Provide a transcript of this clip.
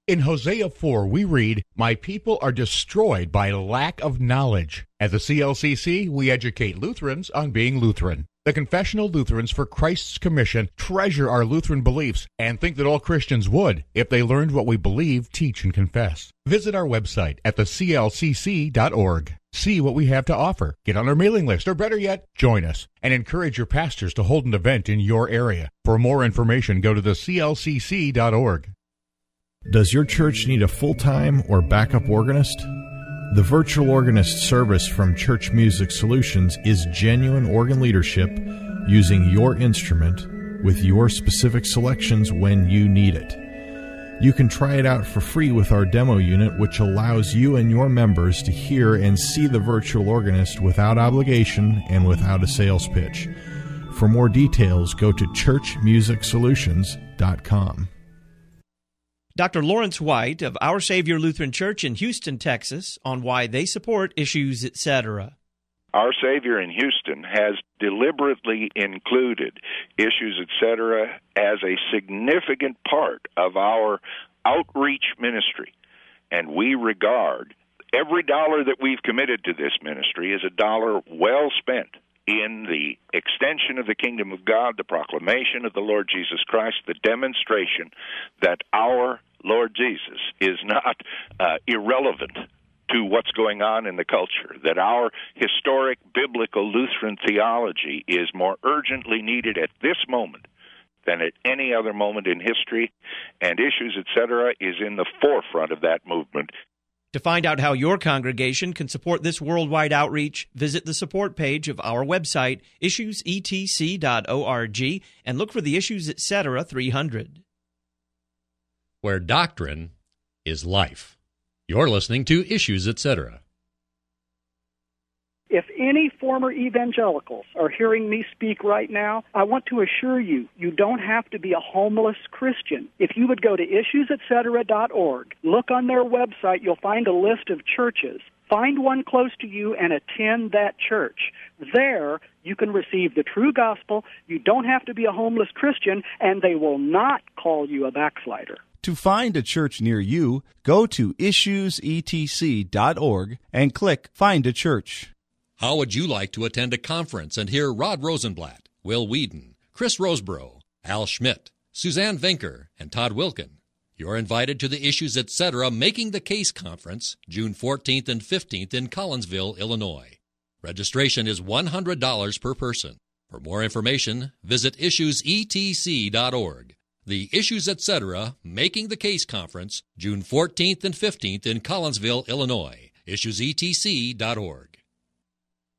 In Hosea 4, we read, "My people are destroyed by lack of knowledge." At the CLCC, we educate Lutherans on being Lutheran. The Confessional Lutherans for Christ's Commission treasure our Lutheran beliefs and think that all Christians would if they learned what we believe, teach, and confess. Visit our website at theclcc.org. See what we have to offer. Get on our mailing list, or better yet, join us, and encourage your pastors to hold an event in your area. For more information, go to theclcc.org. Does your church need a full-time or backup organist? The virtual organist service from Church Music Solutions is genuine organ leadership using your instrument with your specific selections when you need it. You can try it out for free with our demo unit, which allows you and your members to hear and see the virtual organist without obligation and without a sales pitch. For more details, go to churchmusicsolutions.com. Dr. Lawrence White of Our Savior Lutheran Church in Houston, Texas, on why they support Issues, etc. Our Savior in Houston has deliberately included Issues, etc. as a significant part of our outreach ministry, and we regard every dollar that we've committed to this ministry as a dollar well spent in the extension of the kingdom of God, the proclamation of the Lord Jesus Christ, the demonstration that our Lord Jesus is not irrelevant to what's going on in the culture, that our historic biblical Lutheran theology is more urgently needed at this moment than at any other moment in history, and Issues, etc. is in the forefront of that movement. To find out how your congregation can support this worldwide outreach, visit the support page of our website, issuesetc.org, and look for the Issues, etc. 300. Where doctrine is life. You're listening to Issues, etc. If any former evangelicals are hearing me speak right now, I want to assure you, you don't have to be a homeless Christian. If you would go to issuesetc.org, look on their website, you'll find a list of churches. Find one close to you and attend that church. There, you can receive the true gospel. You don't have to be a homeless Christian, and they will not call you a backslider. To find a church near you, go to issuesetc.org and click Find a Church. How would you like to attend a conference and hear Rod Rosenblatt, Will Whedon, Chris Roseborough, Al Schmidt, Suzanne Vinker, and Todd Wilkin? You're invited to the Issues, etc. Making the Case Conference, June 14th and 15th in Collinsville, Illinois. Registration is $100 per person. For more information, visit issuesetc.org. The Issues, etc. Making the Case Conference, June 14th and 15th in Collinsville, Illinois. issuesetc.org.